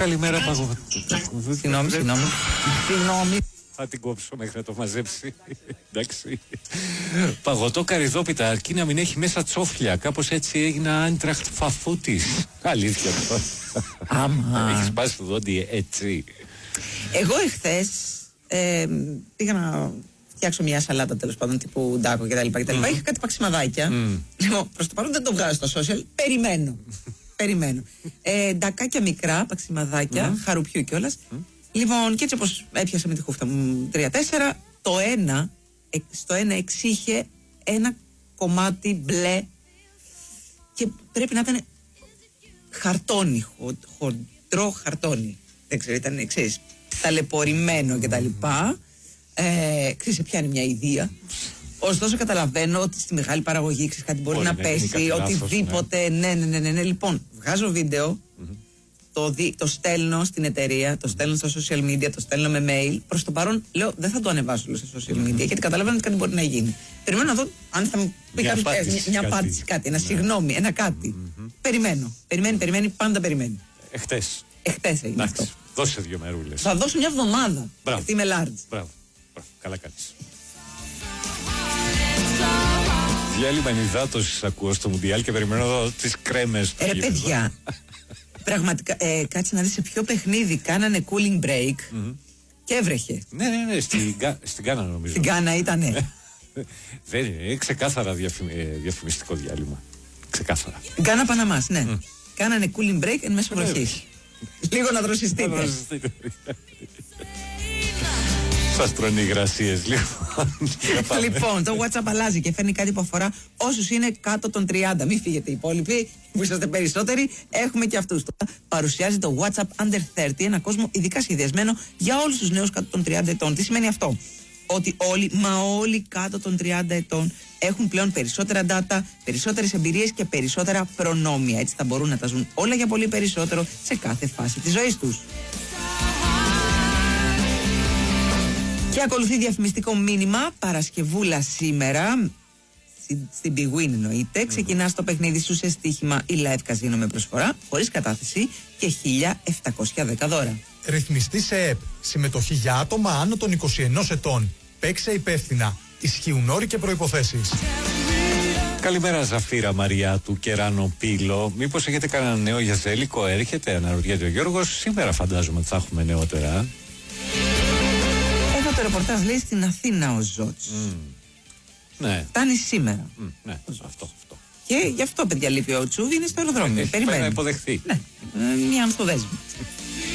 Καλημέρα, Συγγνώμη. Θα την κόψω μέχρι να το μαζέψει. Εντάξει. Παγωτό καρυδόπιτα, αρκεί να μην έχει μέσα τσόφλια. Κάπως έτσι έγινα Άιντραχτ Φαφούτης. Αλήθεια αυτό. Άμα. Έχεις σπάσει το δόντι έτσι. Εγώ εχθές πήγα να φτιάξω μια σαλάτα, τέλος πάντων, τύπου ντάκο κτλ. Είχα κάτι παξιμαδάκια. Λοιπόν, προς το παρόν δεν το βγάζω στα social. Περιμένω. Ντακάκια μικρά, παξιμαδάκια, χαρουπιού κιόλας. Λοιπόν, και έτσι όπως έπιασα με τη χούφτα μου 3-4, στο ένα εξήχε ένα κομμάτι μπλε και πρέπει να ήταν χαρτόνι, χοντρό χαρτόνι. Δεν ξέρω, ήταν, ξέρεις, ταλαιπωρημένο κτλ. Ξέρεις, σε πιάνει μια ιδέα. Ωστόσο καταλαβαίνω ότι στη μεγάλη παραγωγή ξέρεις, κάτι μπορεί να πέσει, οτιδήποτε. Ναι. Λοιπόν, βγάζω βίντεο, το στέλνω στην εταιρεία, το στέλνω στα social media, το στέλνω με mail. Προς το παρόν λέω δεν θα το ανεβάσω στα social media γιατί καταλαβαίνω ότι κάτι μπορεί να γίνει. Περιμένω να δω αν θα μου πει μια απάντηση, κάτι, ένα συγγνώμη, ένα κάτι. Περιμένει, πάντα περιμένει. Εχθές έγινε αυτό. Δώσε 2 μερούλες. Θα δώσω μια εβδομάδα. Γιατί είμαι large. Μπράβο. Καλά κάνεις. Διάλειμμα ενυδάτωσης ακούω στο Μουντιάλ και περιμένω εδώ τις κρέμες. Ρε παιδιά, πραγματικά, κάτσε να δεις σε ποιο παιχνίδι κάνανε cooling break και έβρεχε. Ναι, στην Γκάνα νομίζω. Στην Γκάνα ήτανε. Δεν είναι, ξεκάθαρα διαφημιστικό διάλειμμα. Ξεκάθαρα. Γκάνα Παναμάς, ναι. Κάνανε cooling break εν μέσω βροχής. Λίγο να δροσιστείτε. Σας τρώνε υγρασίες λίγο. Λοιπόν, το WhatsApp αλλάζει και φέρνει κάτι που αφορά όσους είναι κάτω των 30. Μην φύγετε οι υπόλοιποι, που είσαστε περισσότεροι. Έχουμε και αυτούς. Παρουσιάζει το WhatsApp Under 30, ένα κόσμο ειδικά σχεδιασμένο για όλους τους νέους κάτω των 30 ετών. Τι σημαίνει αυτό? Ότι όλοι κάτω των 30 ετών έχουν πλέον περισσότερα data, περισσότερες εμπειρίες και περισσότερα προνόμια. Έτσι θα μπορούν να τα ζουν όλα για πολύ περισσότερο σε κάθε φάση της ζωής τους. Και ακολουθεί διαφημιστικό μήνυμα. Παρασκευούλα σήμερα, στην Big Win εννοείται. Ξεκινά το παιχνίδι σου σε στοίχημα ή live καζίνο με προσφορά, χωρίς κατάθεση και 1.710 δώρα. Ρυθμιστή σε ΕΠ. Συμμετοχή για άτομα άνω των 21 ετών. Παίξε υπεύθυνα. Ισχύουν όροι και προϋποθέσεις. Καλημέρα Ζαφίρα Μαριάτου και Ράνο Πύλο. Μήπως έχετε κανένα νέο για Ζέλικο? Έρχεται, αναρωτιέται ο Γιώργος. Σήμερα φαντάζομαι ότι θα έχουμε νεότερα. Το ρεπορτάζ λέει στην Αθήνα ο Ζότς. Ναι. Φτάνει σήμερα. Ναι, αυτό. Και γι' αυτό, παιδιά, λείπει ο Τσούβι, είναι στο αεροδρόμιο. Περιμένει να υποδεχθεί. Ναι, μια ανθοδέσμη.